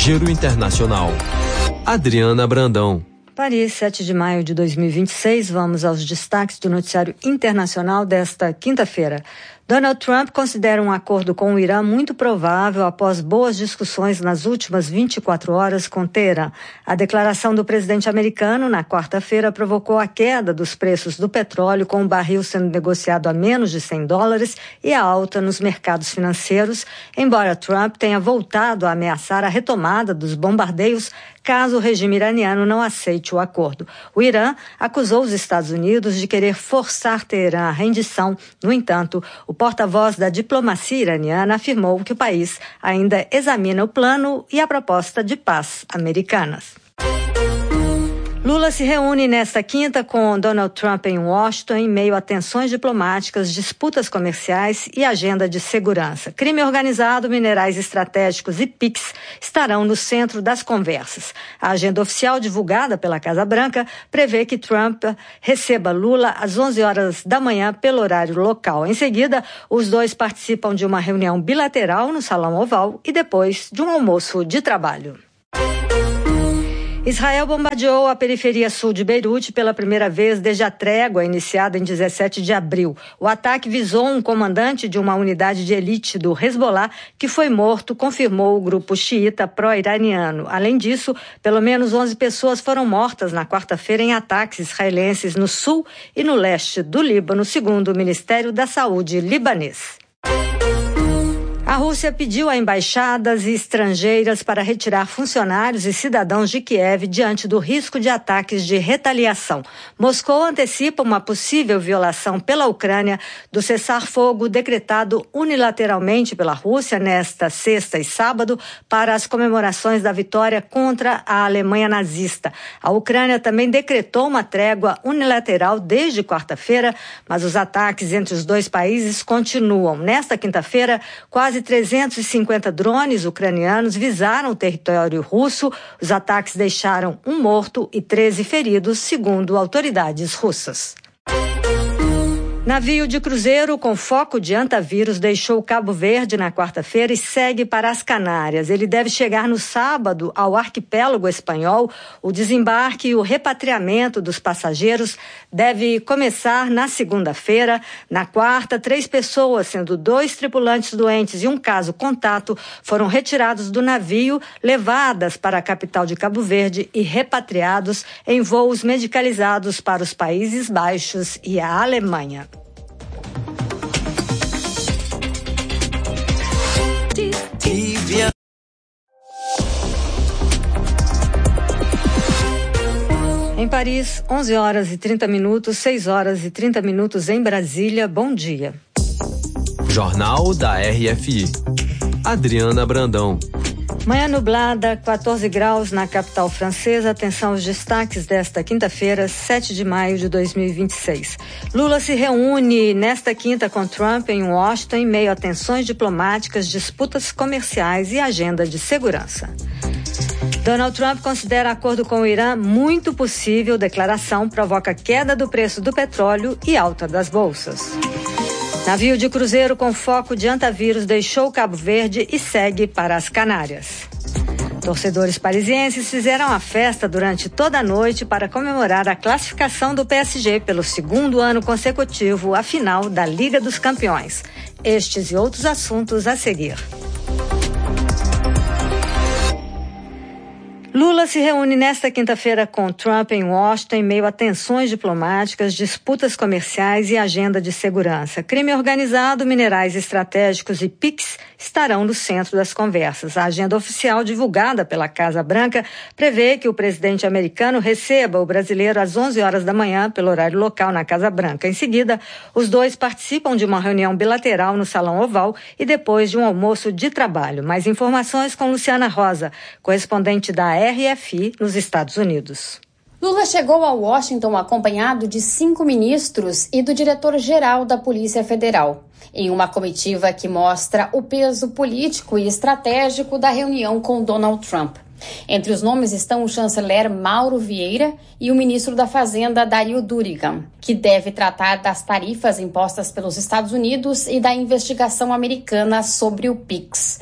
Giro Internacional. Adriana Brandão. Paris, 7 de maio de 2026. Vamos aos destaques do noticiário internacional desta quinta-feira. Donald Trump considera um acordo com o Irã muito provável após boas discussões nas últimas 24 horas com Teherã. A declaração do presidente americano na quarta-feira provocou a queda dos preços do petróleo, com o barril sendo negociado a menos de $100 e a alta nos mercados financeiros, embora Trump tenha voltado a ameaçar a retomada dos bombardeios caso o regime iraniano não aceite o acordo. O Irã acusou os Estados Unidos de querer forçar Teherã à rendição. No entanto, o porta-voz da diplomacia iraniana afirmou que o país ainda examina o plano e a proposta de paz americanas. Lula se reúne nesta quinta com Donald Trump em Washington em meio a tensões diplomáticas, disputas comerciais e agenda de segurança. Crime organizado, minerais estratégicos e PIX estarão no centro das conversas. A agenda oficial divulgada pela Casa Branca prevê que Trump receba Lula às 11 horas da manhã pelo horário local. Em seguida, os dois participam de uma reunião bilateral no Salão Oval e depois de um almoço de trabalho. Israel bombardeou a periferia sul de Beirute pela primeira vez desde a trégua iniciada em 17 de abril. O ataque visou um comandante de uma unidade de elite do Hezbollah que foi morto, confirmou o grupo xiita pró-iraniano. Além disso, pelo menos 11 pessoas foram mortas na quarta-feira em ataques israelenses no sul e no leste do Líbano, segundo o Ministério da Saúde libanês. A Rússia pediu a embaixadas e estrangeiras para retirar funcionários e cidadãos de Kiev diante do risco de ataques de retaliação. Moscou antecipa uma possível violação pela Ucrânia do cessar-fogo decretado unilateralmente pela Rússia nesta sexta e sábado para as comemorações da vitória contra a Alemanha nazista. A Ucrânia também decretou uma trégua unilateral desde quarta-feira, mas os ataques entre os dois países continuam. Nesta quinta-feira, quase 350 drones ucranianos visaram o território russo. Os ataques deixaram um morto e 13 feridos, segundo autoridades russas. Navio de cruzeiro com foco de antavírus deixou Cabo Verde na quarta-feira e segue para as Canárias. Ele deve chegar no sábado ao arquipélago espanhol. O desembarque e o repatriamento dos passageiros deve começar na segunda-feira. Na quarta, 3 pessoas, sendo 2 tripulantes doentes e um caso contato, foram retirados do navio, levadas para a capital de Cabo Verde e repatriados em voos medicalizados para os Países Baixos e a Alemanha. Em Paris, 11 horas e 30 minutos, 6 horas e 30 minutos em Brasília. Bom dia. Jornal da RFI. Adriana Brandão. Manhã nublada, 14 graus na capital francesa. Atenção aos destaques desta quinta-feira, 7 de maio de 2026. Lula se reúne nesta quinta com Trump em Washington em meio a tensões diplomáticas, disputas comerciais e agenda de segurança. Donald Trump considera acordo com o Irã muito possível. Declaração provoca queda do preço do petróleo e alta das bolsas. Navio de cruzeiro com foco de antavírus deixou Cabo Verde e segue para as Canárias. Torcedores parisienses fizeram a festa durante toda a noite para comemorar a classificação do PSG pelo 2º ano consecutivo à final da Liga dos Campeões. Estes e outros assuntos a seguir. Lula se reúne nesta quinta-feira com Trump em Washington em meio a tensões diplomáticas, disputas comerciais e agenda de segurança. Crime organizado, minerais estratégicos e PIX estarão no centro das conversas. A agenda oficial divulgada pela Casa Branca prevê que o presidente americano receba o brasileiro às 11 horas da manhã pelo horário local na Casa Branca. Em seguida, os dois participam de uma reunião bilateral no Salão Oval e depois de um almoço de trabalho. Mais informações com Luciana Rosa, correspondente da RFI nos Estados Unidos. Lula chegou a Washington acompanhado de 5 ministros e do diretor-geral da Polícia Federal, em uma comitiva que mostra o peso político e estratégico da reunião com Donald Trump. Entre os nomes estão o chanceler Mauro Vieira e o ministro da Fazenda, Dario Durigan, que deve tratar das tarifas impostas pelos Estados Unidos e da investigação americana sobre o PIX.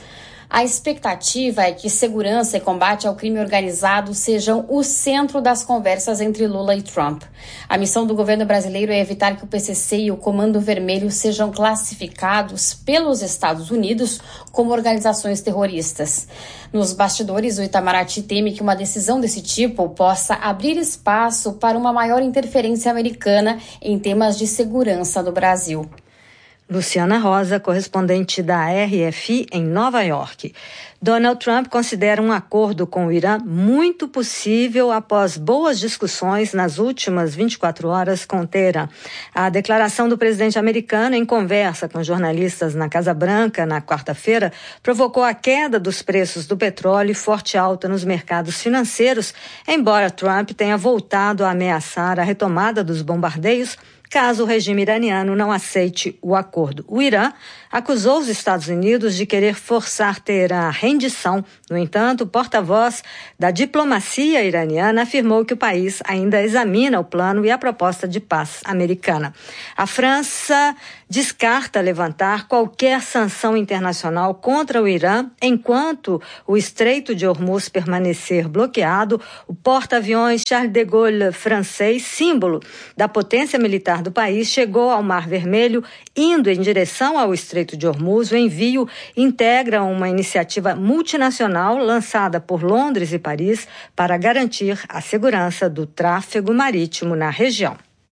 A expectativa é que segurança e combate ao crime organizado sejam o centro das conversas entre Lula e Trump. A missão do governo brasileiro é evitar que o PCC e o Comando Vermelho sejam classificados pelos Estados Unidos como organizações terroristas. Nos bastidores, o Itamaraty teme que uma decisão desse tipo possa abrir espaço para uma maior interferência americana em temas de segurança do Brasil. Luciana Rosa, correspondente da RFI em Nova York. Donald Trump considera um acordo com o Irã muito possível após boas discussões nas últimas 24 horas com Teherã. A declaração do presidente americano em conversa com jornalistas na Casa Branca na quarta-feira provocou a queda dos preços do petróleo e forte alta nos mercados financeiros, embora Trump tenha voltado a ameaçar a retomada dos bombardeios caso o regime iraniano não aceite o acordo. O Irã acusou os Estados Unidos de querer forçar Teherã à rendição. No entanto, o porta-voz da diplomacia iraniana afirmou que o país ainda examina o plano e a proposta de paz americana. A França descarta levantar qualquer sanção internacional contra o Irã enquanto o Estreito de Hormuz permanecer bloqueado. O porta-aviões Charles de Gaulle francês, símbolo da potência militar do país, chegou ao Mar Vermelho, indo em direção ao Estreito de Hormuz. O envio integra uma iniciativa multinacional lançada por Londres e Paris para garantir a segurança do tráfego marítimo na região.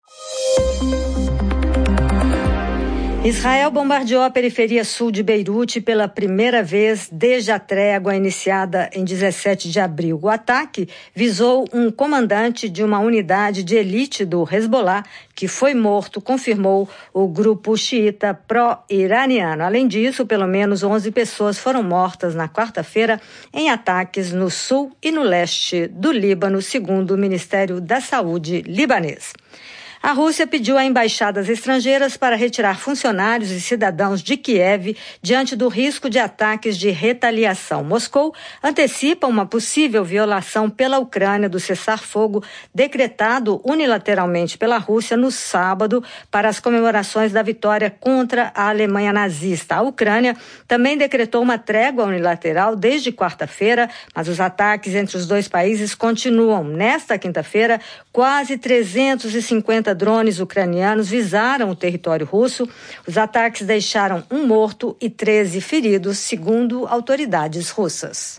Israel bombardeou a periferia sul de Beirute pela primeira vez desde a trégua iniciada em 17 de abril. O ataque visou um comandante de uma unidade de elite do Hezbollah, que foi morto, confirmou o grupo xiita pró-iraniano. Além disso, pelo menos 11 pessoas foram mortas na quarta-feira em ataques no sul e no leste do Líbano, segundo o Ministério da Saúde libanês. A Rússia pediu a embaixadas estrangeiras para retirar funcionários e cidadãos de Kiev diante do risco de ataques de retaliação. Moscou antecipa uma possível violação pela Ucrânia do cessar-fogo decretado unilateralmente pela Rússia no sábado para as comemorações da vitória contra a Alemanha nazista. A Ucrânia também decretou uma trégua unilateral desde quarta-feira, mas os ataques entre os dois países continuam. Nesta quinta-feira, quase 350 drones ucranianos visaram o território russo. Os ataques deixaram um morto e 13 feridos, segundo autoridades russas.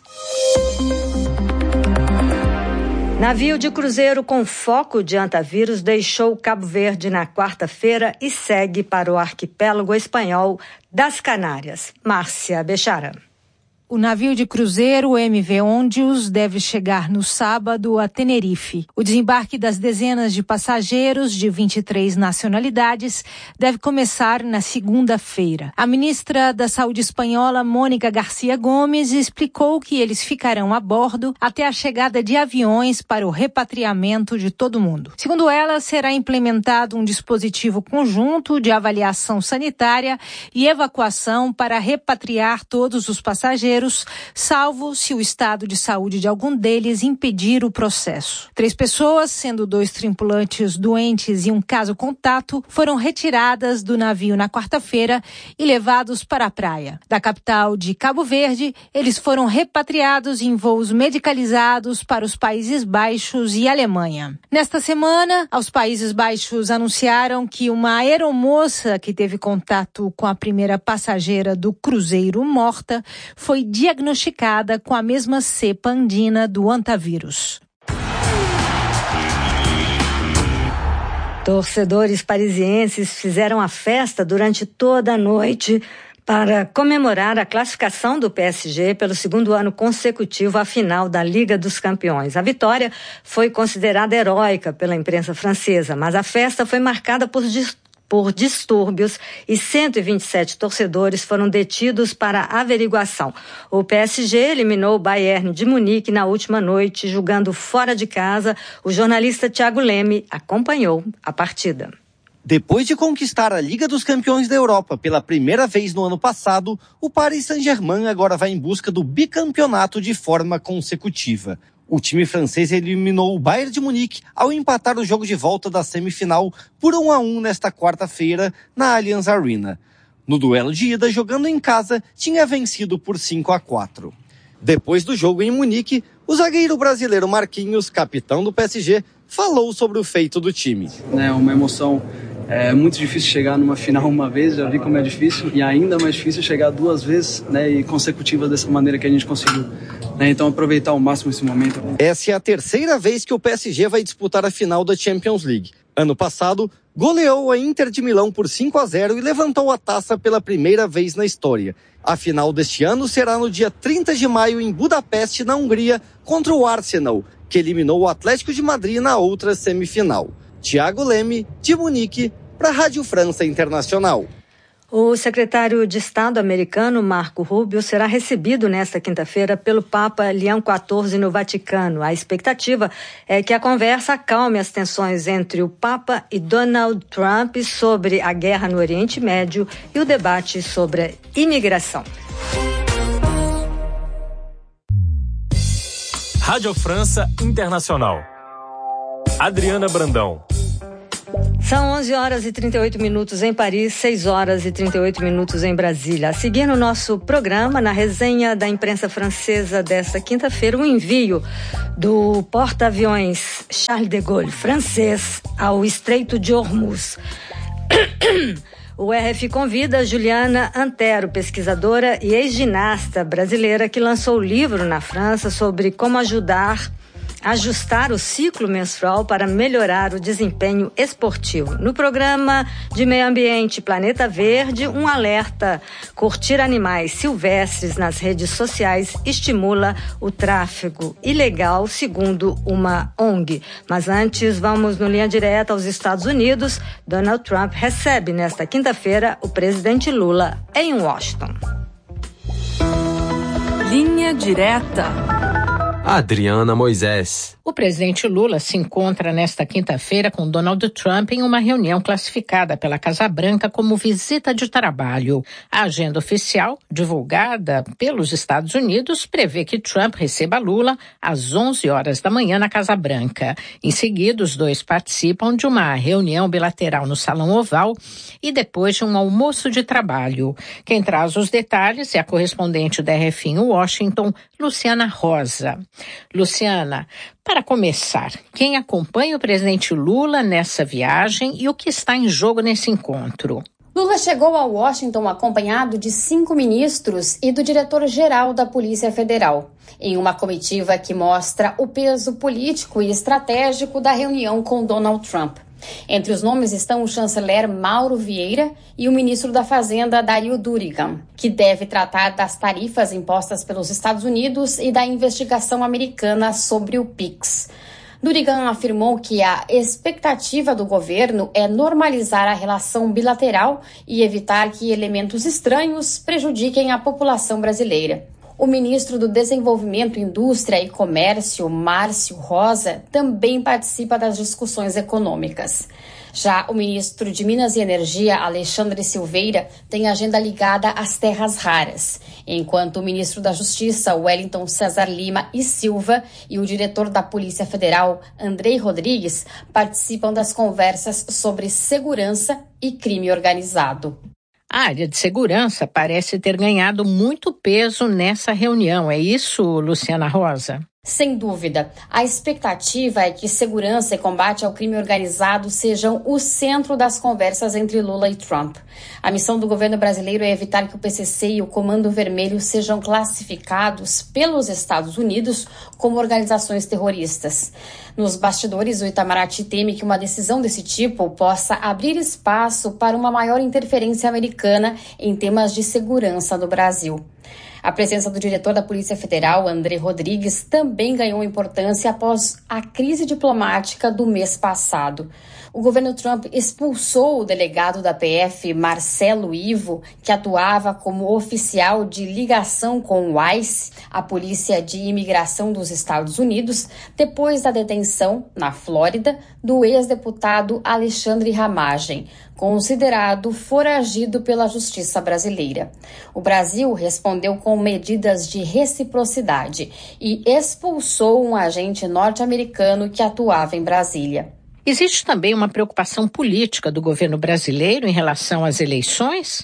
Navio de cruzeiro com foco de antavírus deixou Cabo Verde na quarta-feira e segue para o arquipélago espanhol das Canárias. Márcia Bechara. O navio de cruzeiro MV Ondius deve chegar no sábado a Tenerife. O desembarque das dezenas de passageiros de 23 nacionalidades deve começar na segunda-feira. A ministra da Saúde espanhola, Mónica García Gomes, explicou que eles ficarão a bordo até a chegada de aviões para o repatriamento de todo mundo. Segundo ela, será implementado um dispositivo conjunto de avaliação sanitária e evacuação para repatriar todos os passageiros, salvo se o estado de saúde de algum deles impedir o processo. 3 pessoas, sendo 2 tripulantes doentes e um caso contato, foram retiradas do navio na quarta-feira e levados para a praia. Da capital de Cabo Verde, eles foram repatriados em voos medicalizados para os Países Baixos e Alemanha. Nesta semana, os Países Baixos anunciaram que uma aeromoça que teve contato com a primeira passageira do cruzeiro morta foi diagnosticada com a mesma cepa andina do antavírus. Torcedores parisienses fizeram a festa durante toda a noite para comemorar a classificação do PSG pelo 2º ano consecutivo à final da Liga dos Campeões. A vitória foi considerada heróica pela imprensa francesa, mas a festa foi marcada por distúrbios e 127 torcedores foram detidos para averiguação. O PSG eliminou o Bayern de Munique na última noite, jogando fora de casa. O jornalista Thiago Leme acompanhou a partida. Depois de conquistar a Liga dos Campeões da Europa pela primeira vez no ano passado, o Paris Saint-Germain agora vai em busca do bicampeonato de forma consecutiva. O time francês eliminou o Bayern de Munique ao empatar o jogo de volta da semifinal por 1-1 nesta quarta-feira na Allianz Arena. No duelo de ida, jogando em casa, tinha vencido por 5-4. Depois do jogo em Munique, o zagueiro brasileiro Marquinhos, capitão do PSG, falou sobre o feito do time. É uma emoção, é muito difícil chegar numa final uma vez, já vi como é difícil, e ainda mais difícil chegar 2 vezes, e consecutivas dessa maneira que a gente conseguiu. Então aproveitar ao máximo esse momento. Essa é a 3ª vez que o PSG vai disputar a final da Champions League. Ano passado, goleou a Inter de Milão por 5-0 e levantou a taça pela primeira vez na história. A final deste ano será no dia 30 de maio em Budapeste, na Hungria, contra o Arsenal, que eliminou o Atlético de Madrid na outra semifinal. Thiago Leme, de Munique, para a Rádio França Internacional. O secretário de Estado americano, Marco Rubio, será recebido nesta quinta-feira pelo Papa Leão XIV no Vaticano. A expectativa é que a conversa acalme as tensões entre o Papa e Donald Trump sobre a guerra no Oriente Médio e o debate sobre a imigração. Rádio França Internacional. Adriana Brandão. São 11 horas e 38 minutos em Paris, 6 horas e 38 minutos em Brasília. A seguir no nosso programa, na resenha da imprensa francesa desta quinta-feira, o envio do porta-aviões Charles de Gaulle francês ao Estreito de Hormuz. O RF convida Juliana Antero, pesquisadora e ex-ginasta brasileira que lançou o livro na França sobre como ajustar o ciclo menstrual para melhorar o desempenho esportivo. No programa de Meio Ambiente Planeta Verde, um alerta: curtir animais silvestres nas redes sociais estimula o tráfego ilegal, segundo uma ONG. Mas antes, vamos no Linha Direta aos Estados Unidos. Donald Trump recebe nesta quinta-feira o presidente Lula em Washington. Linha Direta. Adriana Moisés. O presidente Lula se encontra nesta quinta-feira com Donald Trump em uma reunião classificada pela Casa Branca como visita de trabalho. A agenda oficial, divulgada pelos Estados Unidos, prevê que Trump receba Lula às 11 horas da manhã na Casa Branca. Em seguida, os dois participam de uma reunião bilateral no Salão Oval e depois de um almoço de trabalho. Quem traz os detalhes é a correspondente da RF em Washington, Luciana Rosa. Luciana, para começar, quem acompanha o presidente Lula nessa viagem e o que está em jogo nesse encontro? Lula chegou a Washington acompanhado de 5 ministros e do diretor-geral da Polícia Federal, em uma comitiva que mostra o peso político e estratégico da reunião com Donald Trump. Entre os nomes estão o chanceler Mauro Vieira e o ministro da Fazenda, Dario Durigan, que deve tratar das tarifas impostas pelos Estados Unidos e da investigação americana sobre o PIX. Durigan afirmou que a expectativa do governo é normalizar a relação bilateral e evitar que elementos estranhos prejudiquem a população brasileira. O ministro do Desenvolvimento, Indústria e Comércio, Márcio Rosa, também participa das discussões econômicas. Já o ministro de Minas e Energia, Alexandre Silveira, tem agenda ligada às terras raras, enquanto o ministro da Justiça, Wellington César Lima e Silva, e o diretor da Polícia Federal, Andrei Rodrigues, participam das conversas sobre segurança e crime organizado. A área de segurança parece ter ganhado muito peso nessa reunião. É isso, Luciana Rosa? Sem dúvida. A expectativa é que segurança e combate ao crime organizado sejam o centro das conversas entre Lula e Trump. A missão do governo brasileiro é evitar que o PCC e o Comando Vermelho sejam classificados pelos Estados Unidos como organizações terroristas. Nos bastidores, o Itamaraty teme que uma decisão desse tipo possa abrir espaço para uma maior interferência americana em temas de segurança no Brasil. A presença do diretor da Polícia Federal, André Rodrigues, também ganhou importância após a crise diplomática do mês passado. O governo Trump expulsou o delegado da PF, Marcelo Ivo, que atuava como oficial de ligação com o ICE, a Polícia de Imigração dos Estados Unidos, depois da detenção, na Flórida, do ex-deputado Alexandre Ramagem, considerado foragido pela justiça brasileira. O Brasil respondeu com medidas de reciprocidade e expulsou um agente norte-americano que atuava em Brasília. Existe também uma preocupação política do governo brasileiro em relação às eleições?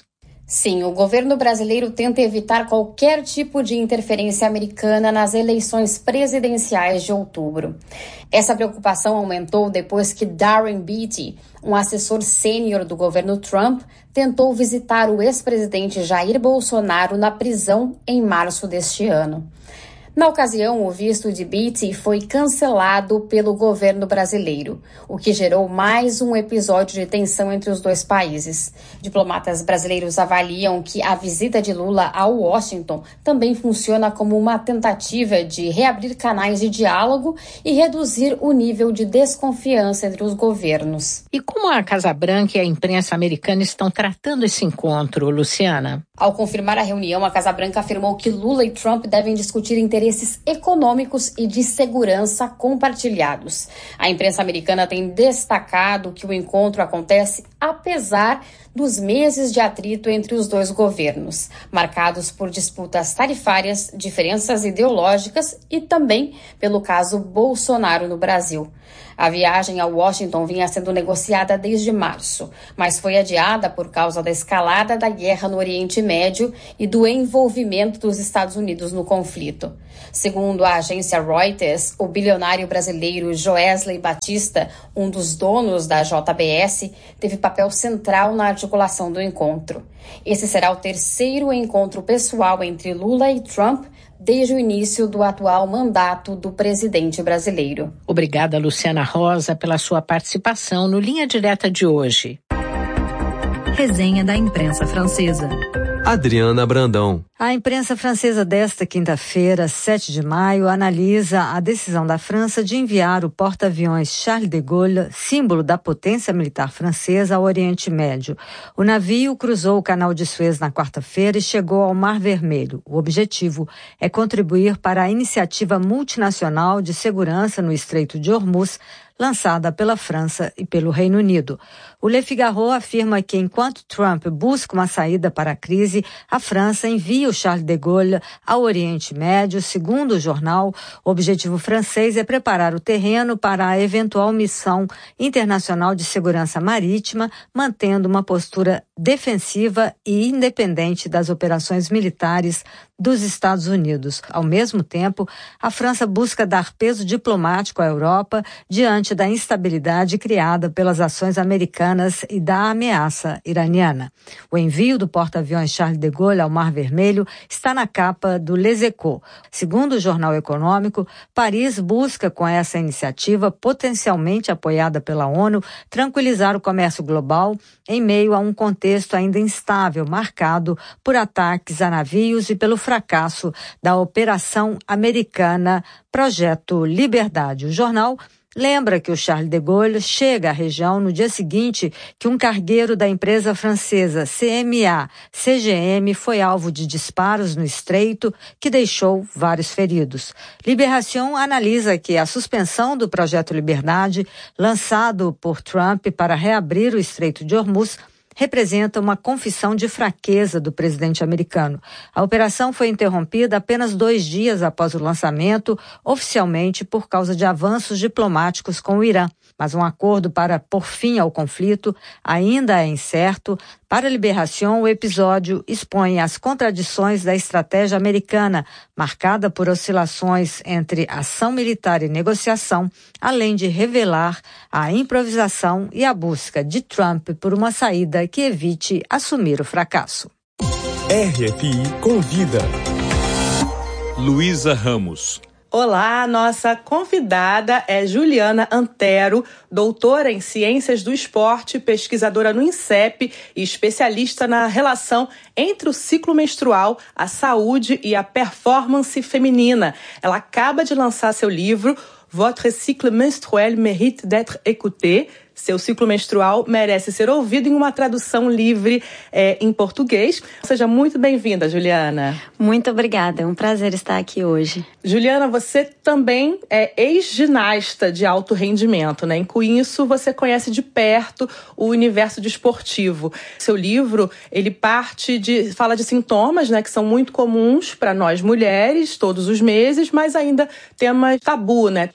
Sim, o governo brasileiro tenta evitar qualquer tipo de interferência americana nas eleições presidenciais de outubro. Essa preocupação aumentou depois que Darren Beatty, um assessor sênior do governo Trump, tentou visitar o ex-presidente Jair Bolsonaro na prisão em março deste ano. Na ocasião, o visto de Beatty foi cancelado pelo governo brasileiro, o que gerou mais um episódio de tensão entre os dois países. Diplomatas brasileiros avaliam que a visita de Lula a Washington também funciona como uma tentativa de reabrir canais de diálogo e reduzir o nível de desconfiança entre os governos. E como a Casa Branca e a imprensa americana estão tratando esse encontro, Luciana? Ao confirmar a reunião, a Casa Branca afirmou que Lula e Trump devem discutir interesses econômicos e de segurança compartilhados. A imprensa americana tem destacado que o encontro acontece apesar dos meses de atrito entre os dois governos, marcados por disputas tarifárias, diferenças ideológicas e também pelo caso Bolsonaro no Brasil. A viagem a Washington vinha sendo negociada desde março, mas foi adiada por causa da escalada da guerra no Oriente Médio e do envolvimento dos Estados Unidos no conflito. Segundo a agência Reuters, o bilionário brasileiro Joesley Batista, um dos donos da JBS, teve papel central na articulação do encontro. Esse será o terceiro encontro pessoal entre Lula e Trump desde o início do atual mandato do presidente brasileiro. Obrigada, Luciana Rosa, pela sua participação no Linha Direta de hoje. Resenha da imprensa francesa. Adriana Brandão. A imprensa francesa desta quinta-feira, 7 de maio, analisa a decisão da França de enviar o porta-aviões Charles de Gaulle, símbolo da potência militar francesa, ao Oriente Médio. O navio cruzou o Canal de Suez na quarta-feira e chegou ao Mar Vermelho. O objetivo é contribuir para a iniciativa multinacional de segurança no Estreito de Hormuz, lançada pela França e pelo Reino Unido. O Le Figaro afirma que, enquanto Trump busca uma saída para a crise, a França envia o Charles de Gaulle ao Oriente Médio. Segundo o jornal, o objetivo francês é preparar o terreno para a eventual missão internacional de segurança marítima, mantendo uma postura defensiva e independente das operações militares dos Estados Unidos. Ao mesmo tempo, a França busca dar peso diplomático à Europa diante da instabilidade criada pelas ações americanas e da ameaça iraniana. O envio do porta-aviões Charles de Gaulle ao Mar Vermelho está na capa do Les Echos. Segundo o jornal econômico, Paris busca, com essa iniciativa, potencialmente apoiada pela ONU, tranquilizar o comércio global em meio a um contexto ainda instável, marcado por ataques a navios e pelo fracasso da operação americana Projeto Liberdade. O jornal lembra que o Charles de Gaulle chega à região no dia seguinte que um cargueiro da empresa francesa CMA-CGM foi alvo de disparos no estreito, que deixou vários feridos. Libération analisa que a suspensão do Projeto Liberdade, lançado por Trump para reabrir o Estreito de Hormuz, representa uma confissão de fraqueza do presidente americano. A operação foi interrompida apenas 2 dias após o lançamento, oficialmente por causa de avanços diplomáticos com o Irã. Mas um acordo para pôr fim ao conflito ainda é incerto. Para a Libération, o episódio expõe as contradições da estratégia americana, marcada por oscilações entre ação militar e negociação, além de revelar a improvisação e a busca de Trump por uma saída que evite assumir o fracasso. RFI convida. Luísa Ramos. Olá, nossa convidada é Juliana Antero, doutora em Ciências do Esporte, pesquisadora no INSEP e especialista na relação entre o ciclo menstrual, a saúde e a performance feminina. Ela acaba de lançar seu livro Votre cycle menstruel mérite d'être écouté. Seu ciclo menstrual merece ser ouvido, em uma tradução livre em português. Seja muito bem-vinda, Juliana. Muito obrigada, é um prazer estar aqui hoje. Juliana, você também é ex-ginasta de alto rendimento, né? E com isso você conhece de perto o universo desportivo. Seu livro, ele fala de sintomas, né, que são muito comuns para nós mulheres, todos os meses, mas ainda temas tabu, né?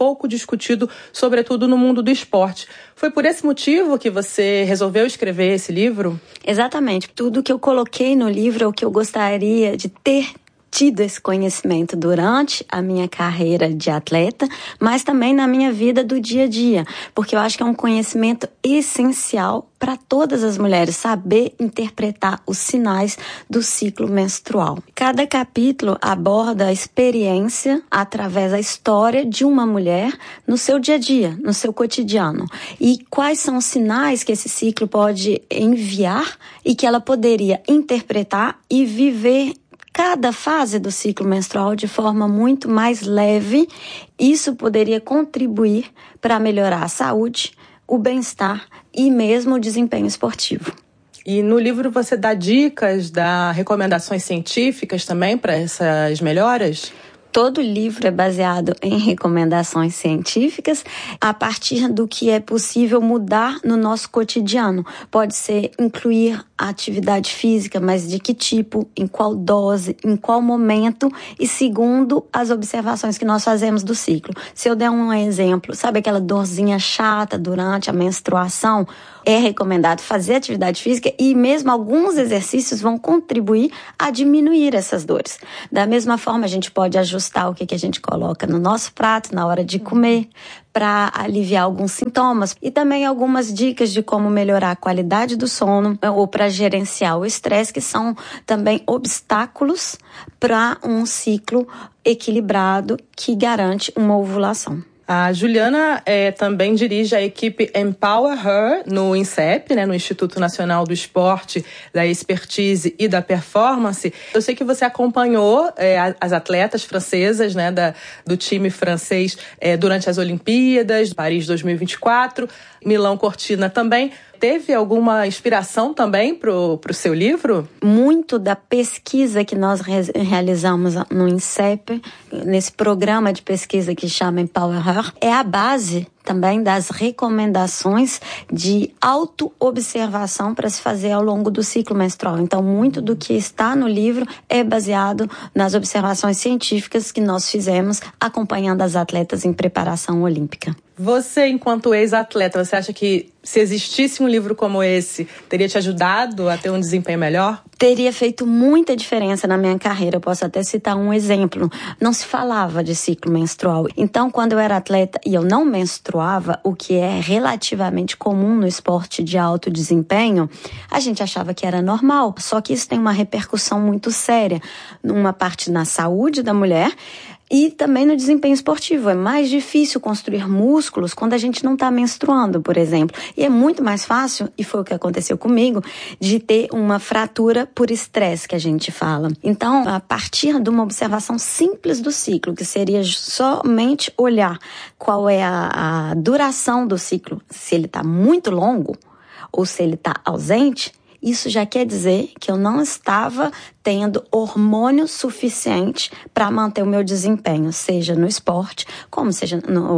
pouco discutido, sobretudo no mundo do esporte. Foi por esse motivo que você resolveu escrever esse livro? Exatamente. Tudo que eu coloquei no livro é o que eu gostaria de ter tido esse conhecimento durante a minha carreira de atleta, mas também na minha vida do dia a dia, porque eu acho que é um conhecimento essencial para todas as mulheres, saber interpretar os sinais do ciclo menstrual. Cada capítulo aborda a experiência através da história de uma mulher no seu dia a dia, no seu cotidiano, e quais são os sinais que esse ciclo pode enviar e que ela poderia interpretar e viver cada fase do ciclo menstrual de forma muito mais leve. Isso poderia contribuir para melhorar a saúde, o bem-estar e mesmo o desempenho esportivo. E no livro você dá dicas, dá recomendações científicas também para essas melhoras? Todo livro é baseado em recomendações científicas a partir do que é possível mudar no nosso cotidiano. Pode ser incluir a atividade física, mas de que tipo, em qual dose, em qual momento e segundo as observações que nós fazemos do ciclo. Se eu der um exemplo, sabe aquela dorzinha chata durante a menstruação? É recomendado fazer atividade física e mesmo alguns exercícios vão contribuir a diminuir essas dores. Da mesma forma, a gente pode ajustar o que a gente coloca no nosso prato na hora de comer para aliviar alguns sintomas e também algumas dicas de como melhorar a qualidade do sono ou para gerenciar o estresse, que são também obstáculos para um ciclo equilibrado que garante uma ovulação. A Juliana também dirige a equipe Empower Her no INSEP, no Instituto Nacional do Esporte, da Expertise e da Performance. Eu sei que você acompanhou as atletas francesas, do time francês durante as Olimpíadas, Paris 2024, Milão Cortina também. Teve alguma inspiração também para o seu livro? Muito da pesquisa que nós realizamos no INSEP, nesse programa de pesquisa que chama Empower Her, é a base também das recomendações de auto-observação para se fazer ao longo do ciclo menstrual. Então, muito do que está no livro é baseado nas observações científicas que nós fizemos acompanhando as atletas em preparação olímpica. Você, enquanto ex-atleta, você acha que se existisse um livro como esse, teria te ajudado a ter um desempenho melhor? Teria feito muita diferença na minha carreira. Eu posso até citar um exemplo. Não se falava de ciclo menstrual. Então, quando eu era atleta e eu não menstruava, o que é relativamente comum no esporte de alto desempenho, a gente achava que era normal. Só que isso tem uma repercussão muito séria. Uma parte na saúde da mulher e também no desempenho esportivo. É mais difícil construir músculos quando a gente não está menstruando, por exemplo. E é muito mais fácil, e foi o que aconteceu comigo, de ter uma fratura por estresse, que a gente fala. Então, a partir de uma observação simples do ciclo, que seria somente olhar qual é a duração do ciclo, se ele está muito longo ou se ele está ausente, isso já quer dizer que eu não estava tendo hormônio suficiente para manter o meu desempenho, seja no esporte, como seja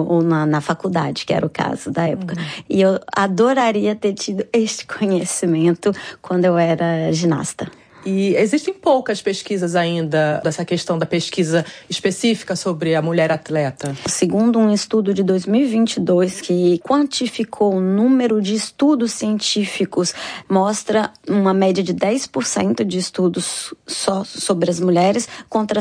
na faculdade, que era o caso da época. E eu adoraria ter tido este conhecimento quando eu era ginasta. E existem poucas pesquisas ainda dessa questão da pesquisa específica sobre a mulher atleta. Segundo um estudo de 2022 que quantificou o número de estudos científicos, mostra uma média de 10% de estudos só sobre as mulheres contra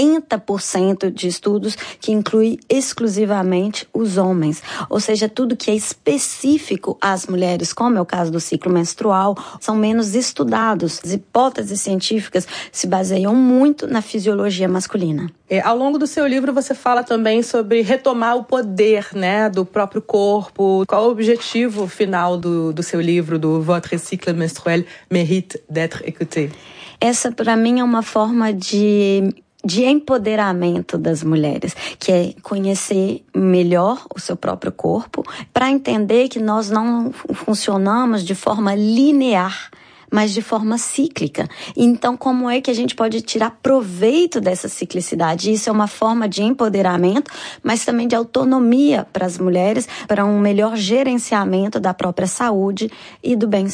70% de estudos que inclui exclusivamente os homens. Ou seja, tudo que é específico às mulheres, como é o caso do ciclo menstrual, são menos estudados. As hipóteses científicas se baseiam muito na fisiologia masculina. Ao longo do seu livro você fala também sobre retomar o poder, do próprio corpo. Qual é o objetivo final do seu livro, do Votre cycle menstruel mérite d'être écouté? Essa, para mim, é uma forma de empoderamento das mulheres, que é conhecer melhor o seu próprio corpo, para entender que nós não funcionamos de forma linear, mas de forma cíclica. Então, como é que a gente pode tirar proveito dessa ciclicidade? Isso é uma forma de empoderamento, mas também de autonomia para as mulheres, para um melhor gerenciamento da própria saúde e do bem-estar.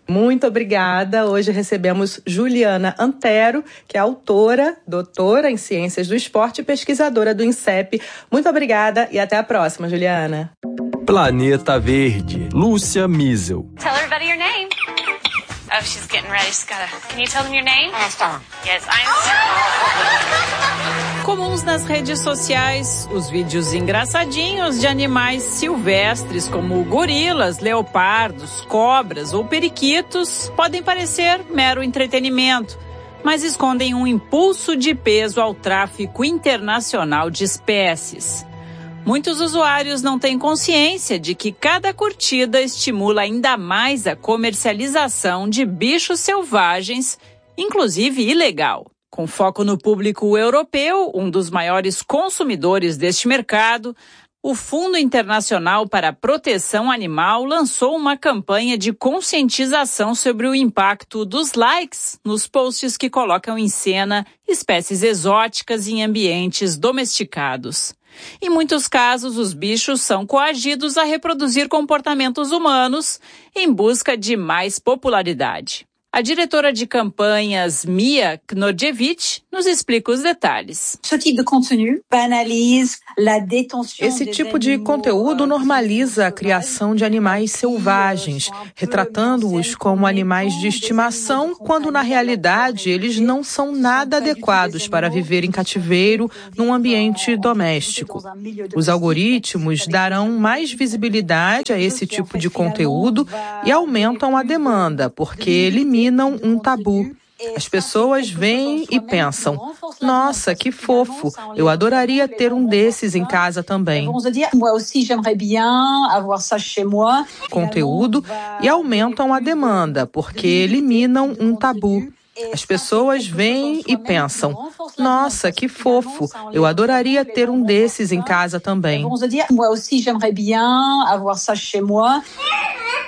Muito obrigada. Hoje recebemos Juliana Antero, que é autora, doutora em Ciências do Esporte e pesquisadora do INSEP. Muito obrigada e até a próxima, Juliana. Planeta Verde, Lúcia Miesel. Tell everybody your name. Oh, she's getting ready. She's gotta... Can you tell them your name? Einstein. Yes, Einstein. Comuns nas redes sociais, os vídeos engraçadinhos de animais silvestres como gorilas, leopardos, cobras ou periquitos podem parecer mero entretenimento, mas escondem um impulso de peso ao tráfico internacional de espécies. Muitos usuários não têm consciência de que cada curtida estimula ainda mais a comercialização de bichos selvagens, inclusive ilegal. Com foco no público europeu, um dos maiores consumidores deste mercado, o Fundo Internacional para a Proteção Animal lançou uma campanha de conscientização sobre o impacto dos likes nos posts que colocam em cena espécies exóticas em ambientes domesticados. Em muitos casos, os bichos são coagidos a reproduzir comportamentos humanos em busca de mais popularidade. A diretora de campanhas, Mia Knodjevic, nos explica os detalhes. Esse tipo de conteúdo normaliza a criação de animais selvagens, retratando-os como animais de estimação, quando na realidade eles não são nada adequados para viver em cativeiro num ambiente doméstico. Os algoritmos darão mais visibilidade a esse tipo de conteúdo e aumentam a demanda, porque eliminam um tabu. As pessoas veem e pensam, nossa, que fofo, eu adoraria ter um desses em casa também. Conteúdo e aumentam a demanda, porque eliminam um tabu. As pessoas veem e pensam, nossa, que fofo, eu adoraria ter um desses em casa também.